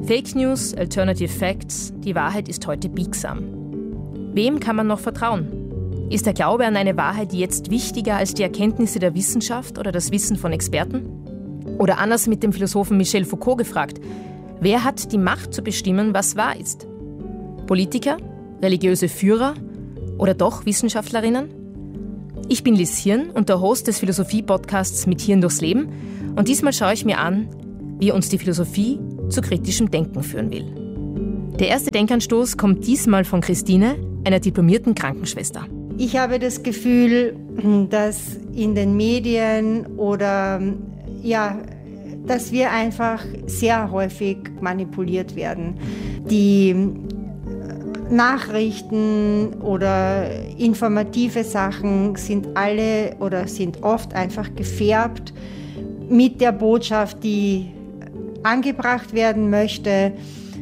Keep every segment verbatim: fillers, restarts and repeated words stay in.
Fake News, Alternative Facts, die Wahrheit ist heute biegsam. Wem kann man noch vertrauen? Ist der Glaube an eine Wahrheit jetzt wichtiger als die Erkenntnisse der Wissenschaft oder das Wissen von Experten? Oder anders mit dem Philosophen Michel Foucault gefragt, wer hat die Macht zu bestimmen, was wahr ist? Politiker? Religiöse Führer? Oder doch Wissenschaftlerinnen? Ich bin Liz Hirn und der Host des Philosophie-Podcasts Mit Hirn durchs Leben. Und diesmal schaue ich mir an, wie uns die Philosophie zu kritischem Denken führen will. Der erste Denkanstoß kommt diesmal von Christine, einer diplomierten Krankenschwester. Ich habe das Gefühl, dass in den Medien oder ja, dass wir einfach sehr häufig manipuliert werden. Die Nachrichten oder informative Sachen sind alle oder sind oft einfach gefärbt mit der Botschaft, die angebracht werden möchte.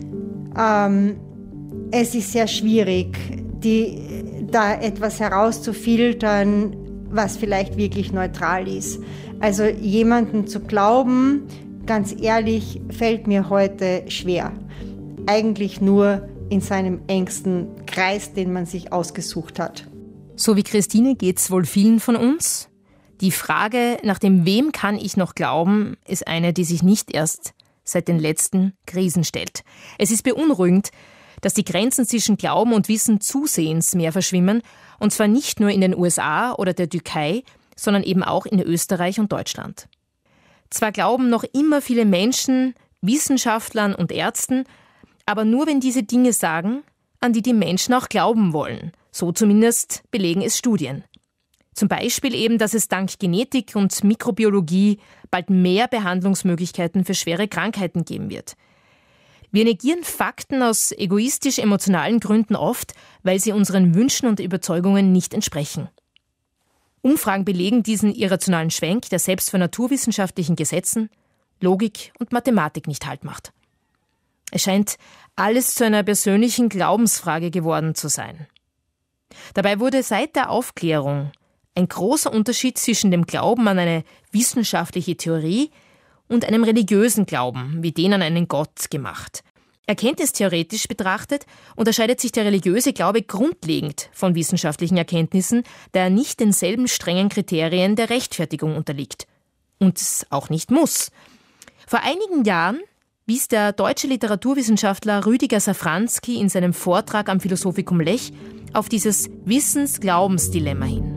Ähm, es ist sehr schwierig, die, da etwas herauszufiltern, was vielleicht wirklich neutral ist. Also jemanden zu glauben, ganz ehrlich, fällt mir heute schwer. Eigentlich nur in seinem engsten Kreis, den man sich ausgesucht hat. So wie Christine geht's wohl vielen von uns. Die Frage, nach dem wem kann ich noch glauben, ist eine, die sich nicht erst seit den letzten Krisen stellt. Es ist beunruhigend, dass die Grenzen zwischen Glauben und Wissen zusehends mehr verschwimmen, und zwar nicht nur in den U S A oder der Türkei, sondern eben auch in Österreich und Deutschland. Zwar glauben noch immer viele Menschen, Wissenschaftlern und Ärzten, aber nur wenn diese Dinge sagen, an die die Menschen auch glauben wollen. So zumindest belegen es Studien. Zum Beispiel eben, dass es dank Genetik und Mikrobiologie bald mehr Behandlungsmöglichkeiten für schwere Krankheiten geben wird. Wir negieren Fakten aus egoistisch-emotionalen Gründen oft, weil sie unseren Wünschen und Überzeugungen nicht entsprechen. Umfragen belegen diesen irrationalen Schwenk, der selbst für naturwissenschaftlichen Gesetzen, Logik und Mathematik nicht Halt macht. Es scheint alles zu einer persönlichen Glaubensfrage geworden zu sein. Dabei wurde seit der Aufklärung ein großer Unterschied zwischen dem Glauben an eine wissenschaftliche Theorie und einem religiösen Glauben, wie den an einen Gott, gemacht. Erkenntnistheoretisch betrachtet unterscheidet sich der religiöse Glaube grundlegend von wissenschaftlichen Erkenntnissen, da er nicht denselben strengen Kriterien der Rechtfertigung unterliegt. Und es auch nicht muss. Vor einigen Jahren wies der deutsche Literaturwissenschaftler Rüdiger Safranski in seinem Vortrag am Philosophikum Lech auf dieses Wissens-Glaubens-Dilemma hin.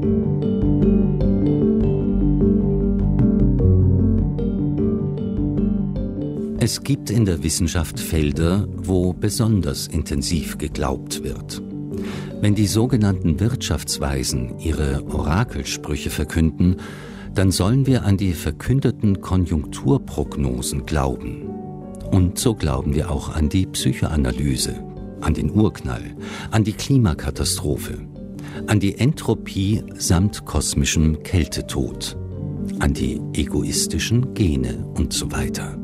Es gibt in der Wissenschaft Felder, wo besonders intensiv geglaubt wird. Wenn die sogenannten Wirtschaftsweisen ihre Orakelsprüche verkünden, dann sollen wir an die verkündeten Konjunkturprognosen glauben. Und so glauben wir auch an die Psychoanalyse, an den Urknall, an die Klimakatastrophe, an die Entropie samt kosmischem Kältetod, an die egoistischen Gene und so weiter.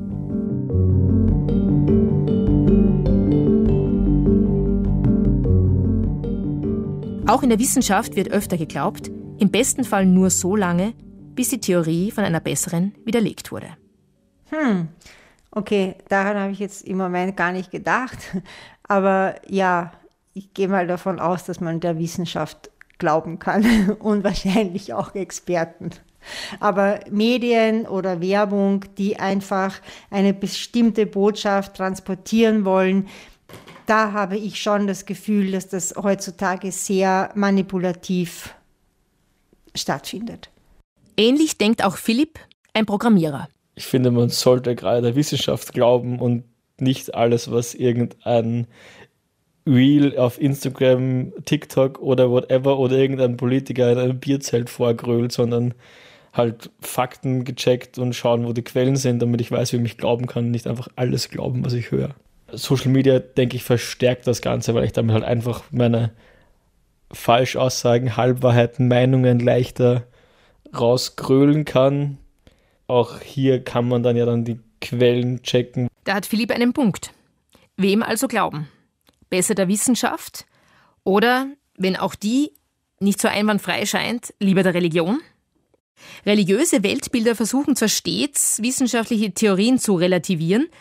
Auch in der Wissenschaft wird öfter geglaubt, im besten Fall nur so lange, bis die Theorie von einer besseren widerlegt wurde. Hm, okay, daran habe ich jetzt im Moment gar nicht gedacht. Aber ja, ich gehe mal davon aus, dass man der Wissenschaft glauben kann und wahrscheinlich auch Experten. Aber Medien oder Werbung, die einfach eine bestimmte Botschaft transportieren wollen, da habe ich schon das Gefühl, dass das heutzutage sehr manipulativ stattfindet. Ähnlich denkt auch Philipp, ein Programmierer. Ich finde, man sollte gerade der Wissenschaft glauben und nicht alles, was irgendein Reel auf Instagram, TikTok oder whatever oder irgendein Politiker in einem Bierzelt vorgrölt, sondern halt Fakten gecheckt und schauen, wo die Quellen sind, damit ich weiß, wie ich mich glauben kann und nicht einfach alles glauben, was ich höre. Social Media, denke ich, verstärkt das Ganze, weil ich damit halt einfach meine Falschaussagen, Halbwahrheiten, Meinungen leichter rausgrölen kann. Auch hier kann man dann ja dann die Quellen checken. Da hat Philipp einen Punkt. Wem also glauben? Besser der Wissenschaft oder, wenn auch die nicht so einwandfrei scheint, lieber der Religion? Religiöse Weltbilder versuchen zwar stets, wissenschaftliche Theorien zu relativieren,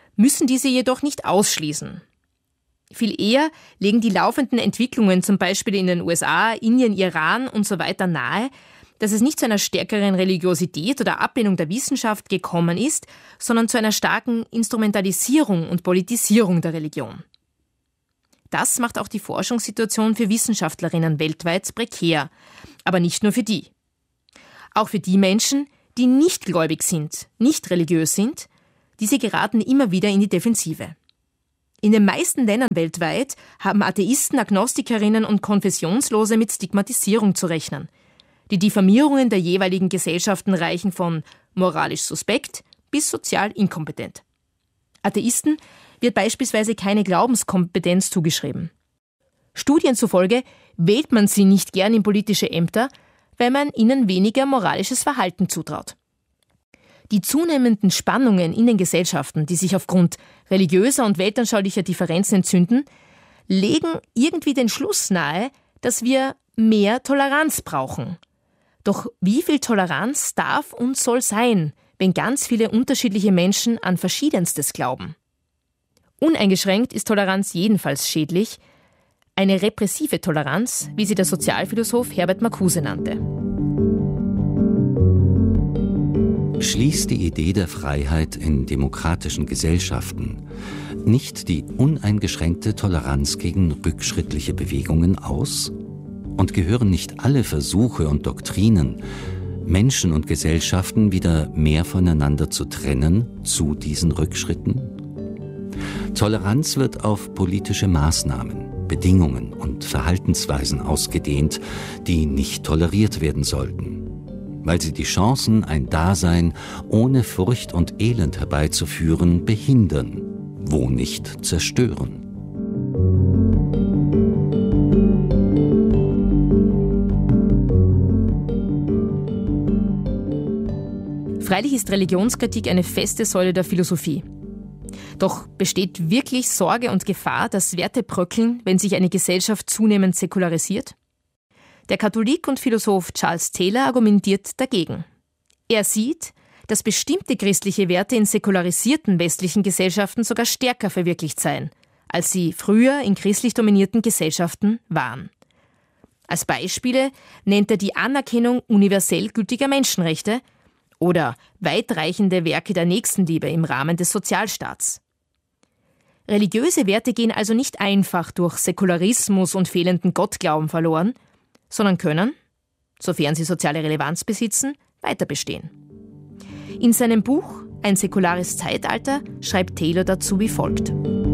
müssen diese jedoch nicht ausschließen. Viel eher legen die laufenden Entwicklungen, zum Beispiel in den U S A, Indien, Iran und so weiter, nahe, dass es nicht zu einer stärkeren Religiosität oder Ablehnung der Wissenschaft gekommen ist, sondern zu einer starken Instrumentalisierung und Politisierung der Religion. Das macht auch die Forschungssituation für Wissenschaftlerinnen weltweit prekär, aber nicht nur für die. Auch für die Menschen, die nicht gläubig sind, nicht religiös sind, diese geraten immer wieder in die Defensive. In den meisten Ländern weltweit haben Atheisten, Agnostikerinnen und Konfessionslose mit Stigmatisierung zu rechnen. Die Diffamierungen der jeweiligen Gesellschaften reichen von moralisch suspekt bis sozial inkompetent. Atheisten wird beispielsweise keine Glaubenskompetenz zugeschrieben. Studien zufolge wählt man sie nicht gern in politische Ämter, weil man ihnen weniger moralisches Verhalten zutraut. Die zunehmenden Spannungen in den Gesellschaften, die sich aufgrund religiöser und weltanschaulicher Differenzen entzünden, legen irgendwie den Schluss nahe, dass wir mehr Toleranz brauchen. Doch wie viel Toleranz darf und soll sein, wenn ganz viele unterschiedliche Menschen an Verschiedenstes glauben? Uneingeschränkt ist Toleranz jedenfalls schädlich. Eine repressive Toleranz, wie sie der Sozialphilosoph Herbert Marcuse nannte. Schließt die Idee der Freiheit in demokratischen Gesellschaften nicht die uneingeschränkte Toleranz gegen rückschrittliche Bewegungen aus? Und gehören nicht alle Versuche und Doktrinen, Menschen und Gesellschaften wieder mehr voneinander zu trennen, zu diesen Rückschritten? Toleranz wird auf politische Maßnahmen, Bedingungen und Verhaltensweisen ausgedehnt, die nicht toleriert werden sollten, weil sie die Chancen, ein Dasein ohne Furcht und Elend herbeizuführen, behindern, wo nicht zerstören. Freilich ist Religionskritik eine feste Säule der Philosophie. Doch besteht wirklich Sorge und Gefahr, dass Werte bröckeln, wenn sich eine Gesellschaft zunehmend säkularisiert? Der Katholik und Philosoph Charles Taylor argumentiert dagegen. Er sieht, dass bestimmte christliche Werte in säkularisierten westlichen Gesellschaften sogar stärker verwirklicht seien, als sie früher in christlich dominierten Gesellschaften waren. Als Beispiele nennt er die Anerkennung universell gültiger Menschenrechte oder weitreichende Werke der Nächstenliebe im Rahmen des Sozialstaats. Religiöse Werte gehen also nicht einfach durch Säkularismus und fehlenden Gottglauben verloren, sondern können, sofern sie soziale Relevanz besitzen, weiter bestehen. In seinem Buch Ein säkulares Zeitalter schreibt Taylor dazu wie folgt.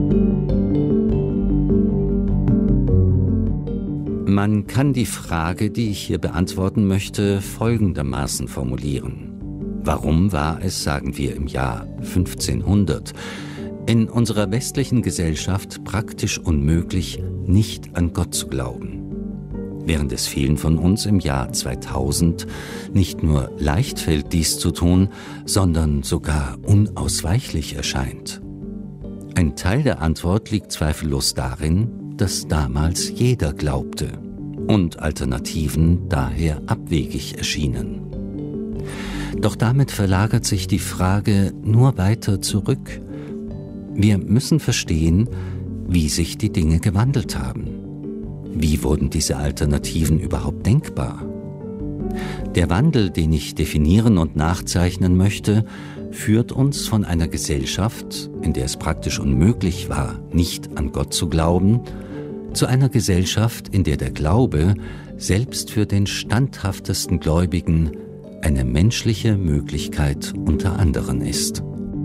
Man kann die Frage, die ich hier beantworten möchte, folgendermaßen formulieren. Warum war es, sagen wir, im Jahr fünfzehnhundert in unserer westlichen Gesellschaft praktisch unmöglich, nicht an Gott zu glauben? Während es vielen von uns im Jahr zweitausend nicht nur leicht fällt, dies zu tun, sondern sogar unausweichlich erscheint. Ein Teil der Antwort liegt zweifellos darin, dass damals jeder glaubte und Alternativen daher abwegig erschienen. Doch damit verlagert sich die Frage nur weiter zurück. Wir müssen verstehen, wie sich die Dinge gewandelt haben. Wie wurden diese Alternativen überhaupt denkbar? Der Wandel, den ich definieren und nachzeichnen möchte, führt uns von einer Gesellschaft, in der es praktisch unmöglich war, nicht an Gott zu glauben, zu einer Gesellschaft, in der der Glaube selbst für den standhaftesten Gläubigen eine menschliche Möglichkeit unter anderen ist.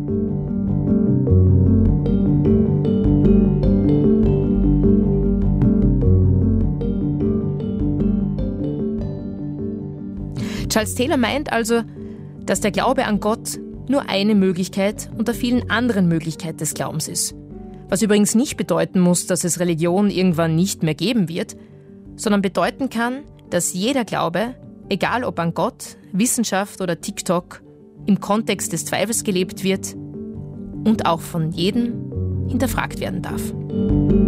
Charles Taylor meint also, dass der Glaube an Gott nur eine Möglichkeit unter vielen anderen Möglichkeiten des Glaubens ist. Was übrigens nicht bedeuten muss, dass es Religion irgendwann nicht mehr geben wird, sondern bedeuten kann, dass jeder Glaube, egal ob an Gott, Wissenschaft oder TikTok, im Kontext des Zweifels gelebt wird und auch von jedem hinterfragt werden darf.